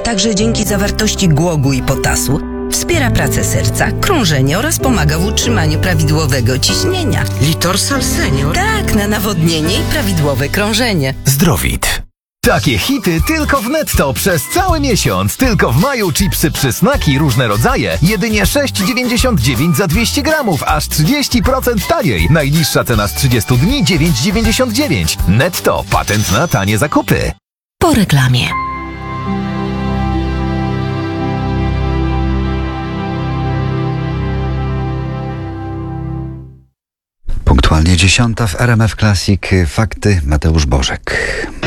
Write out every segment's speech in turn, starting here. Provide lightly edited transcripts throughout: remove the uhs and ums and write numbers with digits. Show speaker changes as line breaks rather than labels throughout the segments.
także dzięki zawartości głogu i potasu wspiera pracę serca, krążenie oraz pomaga w utrzymaniu prawidłowego ciśnienia.
Litorsal Senior?
Tak, na nawodnienie i prawidłowe krążenie.
Zdrowit.
Takie hity tylko w Netto przez cały miesiąc. Tylko w maju chipsy przysmaki różne rodzaje. Jedynie 6,99 za 200 gramów, aż 30% taniej. Najniższa cena z 30 dni 9,99. Netto. Patent na tanie zakupy.
Po reklamie.
Punktualnie 10 w RMF Classic. Fakty Mateusz Bożek.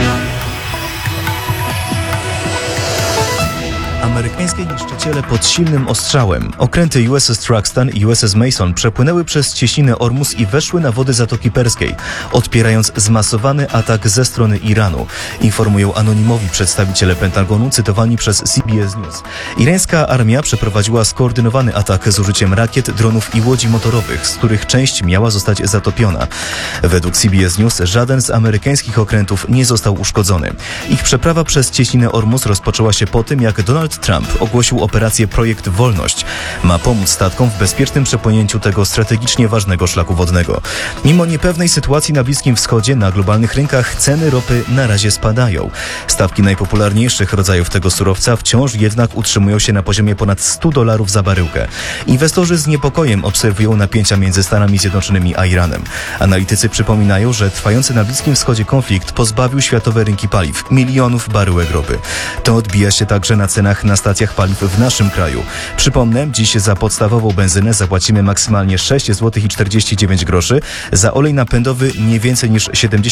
Amerykańskie niszczyciele pod silnym ostrzałem. Okręty USS Truxtun i USS Mason przepłynęły przez cieśninę Ormus i weszły na wody Zatoki Perskiej, odpierając zmasowany atak ze strony Iranu. Informują anonimowi przedstawiciele Pentagonu cytowani przez CBS News. Irańska armia przeprowadziła skoordynowany atak z użyciem rakiet, dronów i łodzi motorowych, z których część miała zostać zatopiona. Według CBS News żaden z amerykańskich okrętów nie został uszkodzony. Ich przeprawa przez cieśninę Ormus rozpoczęła się po tym, jak Donald Trump ogłosił operację Projekt Wolność. Ma pomóc statkom w bezpiecznym przepłynięciu tego strategicznie ważnego szlaku wodnego. Mimo niepewnej sytuacji na Bliskim Wschodzie, na globalnych rynkach ceny ropy na razie spadają. Stawki najpopularniejszych rodzajów tego surowca wciąż jednak utrzymują się na poziomie ponad $100 za baryłkę. Inwestorzy z niepokojem obserwują napięcia między Stanami Zjednoczonymi a Iranem. Analitycy przypominają, że trwający na Bliskim Wschodzie konflikt pozbawił światowe rynki paliw milionów baryłek ropy. To odbija się także na cenach na stacjach paliw w naszym kraju. Przypomnę, dziś za podstawową benzynę zapłacimy maksymalnie 6,49 zł, za olej napędowy nie więcej niż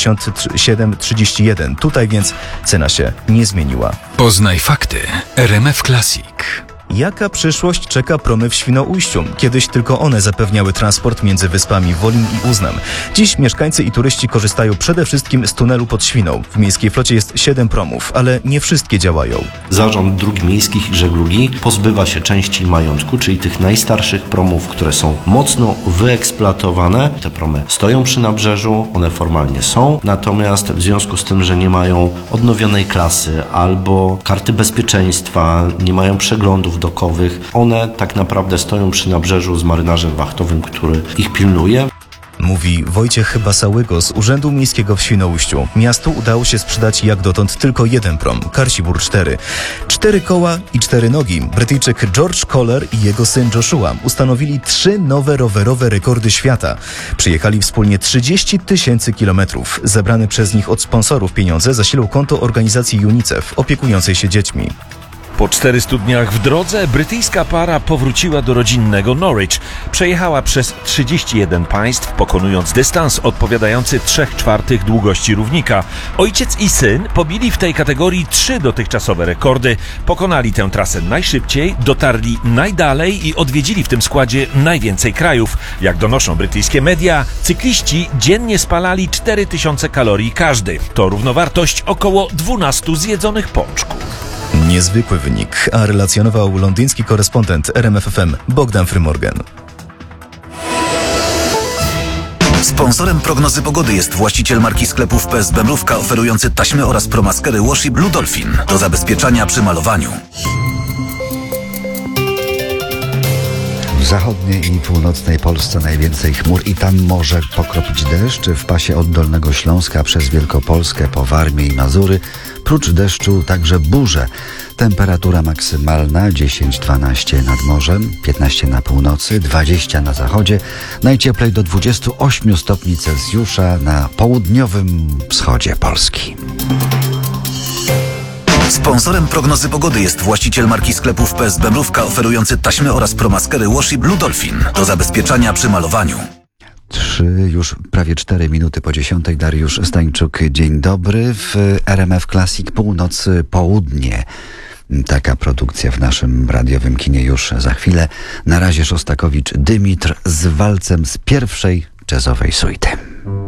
77,31. Tutaj więc cena się nie zmieniła.
Poznaj fakty RMF Classic.
Jaka przyszłość czeka promy w Świnoujściu? Kiedyś tylko one zapewniały transport między wyspami Wolin i Uznam. Dziś mieszkańcy i turyści korzystają przede wszystkim z tunelu pod Świną. W miejskiej flocie jest 7 promów, ale nie wszystkie działają.
Zarząd Dróg Miejskich i Żeglugi pozbywa się części majątku, czyli tych najstarszych promów, które są mocno wyeksploatowane. Te promy stoją przy nabrzeżu, one formalnie są, natomiast w związku z tym, że nie mają odnowionej klasy albo karty bezpieczeństwa, nie mają przeglądów dokowych, one tak naprawdę stoją przy nabrzeżu z marynarzem wachtowym, który ich pilnuje.
Mówi Wojciech Basałygo z Urzędu Miejskiego w Świnoujściu. Miastu udało się sprzedać jak dotąd tylko jeden prom, Carsibur 4. 4 koła i 4 nogi. Brytyjczyk George Kohler i jego syn Joshua ustanowili 3 nowe rowerowe rekordy świata. Przyjechali wspólnie 30 000 kilometrów. Zebrane przez nich od sponsorów pieniądze zasilą konto organizacji UNICEF opiekującej się dziećmi.
Po 400 dniach w drodze brytyjska para powróciła do rodzinnego Norwich. Przejechała przez 31 państw, pokonując dystans odpowiadający 3/4 długości równika. Ojciec i syn pobili w tej kategorii 3 dotychczasowe rekordy. Pokonali tę trasę najszybciej, dotarli najdalej i odwiedzili w tym składzie najwięcej krajów. Jak donoszą brytyjskie media, cykliści dziennie spalali 4000 kalorii każdy. To równowartość około 12 zjedzonych pączków.
Niezwykły wynik, a relacjonował londyński korespondent RMF FM Bogdan Frymorgan.
Sponsorem prognozy pogody jest właściciel marki sklepów PSB Mrówka oferujący taśmy oraz promaskery Washi Blue Dolphin do zabezpieczania przy malowaniu.
W zachodniej i północnej Polsce najwięcej chmur i tam może pokropić deszcz. W pasie od Dolnego Śląska przez Wielkopolskę po Warmię i Mazury. Prócz deszczu także burze. Temperatura maksymalna 10-12 nad morzem, 15 na północy, 20 na zachodzie. Najcieplej do 28 stopni Celsjusza na południowym wschodzie Polski.
Sponsorem prognozy pogody jest właściciel marki sklepów PSB Mrówka oferujący taśmy oraz promaskery Washi Blue Dolphin do zabezpieczania przy malowaniu.
4 minuty po 10. Dariusz Stańczuk, dzień dobry. W RMF Classic Północ, Południe. Taka produkcja w naszym radiowym kinie już za chwilę. Na razie Szostakowicz Dymitr z walcem z pierwszej jazzowej suity.